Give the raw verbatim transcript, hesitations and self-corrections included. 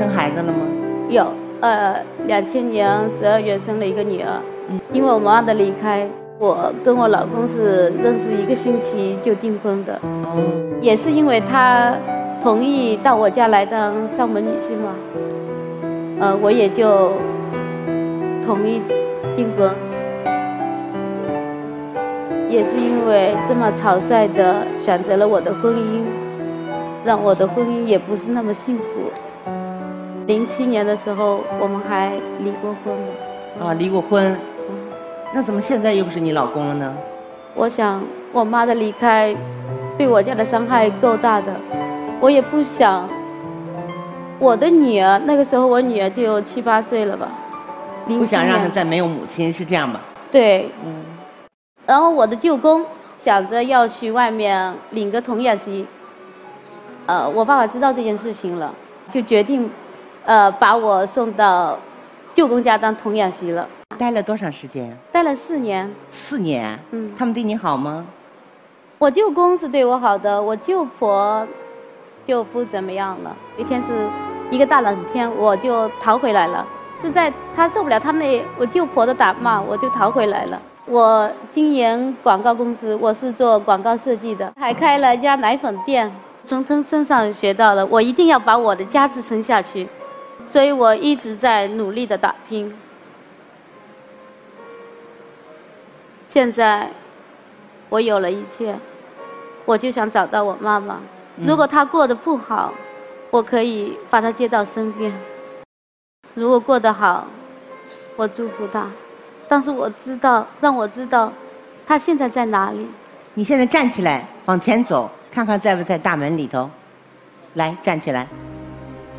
生孩子了吗？ 有，呃，两千年十二月生了一个女儿。嗯，因为我妈妈的离开，我跟我老公是认识一个星期就订婚的。哦，也是因为他同意到我家来当上门女婿嘛，呃，我也就同意订婚。也是因为这么草率的选择了我的婚姻，让我的婚姻也不是那么幸福。零七年的时候，我们还离过婚了。 啊，离过婚。嗯，那怎么现在又不是你老公了呢？ 我想，我妈的离开，对我家的伤害够大的，我也不想。我的女儿那个时候，我女儿就有七八岁了吧， 不想让她再没有母亲，是这样吧？ 对，嗯。然后我的舅公想着要去外面领个童养媳，呃，我爸爸知道这件事情了，就决定。呃，把我送到舅公家当童养媳了。 待了多长时间？ 待了四年。 四年？ 嗯。 他们对你好吗？ 我舅公是对我好的，我舅婆就不怎么样了。一天是一个大冷天，我就逃回来了。是在他受不了他那我舅婆的打骂，我就逃回来了。我经营广告公司，我是做广告设计的，还开了一家奶粉店。从他身上学到了，我一定要把我的家支撑下去。所以我一直在努力的打拼。现在我有了一切，我就想找到我妈妈。如果她过得不好，我可以把她接到身边；如果过得好，我祝福她。但是我知道，让我知道她现在在哪里。 你现在站起来，往前走，看看在不在大门里头。来，站起来。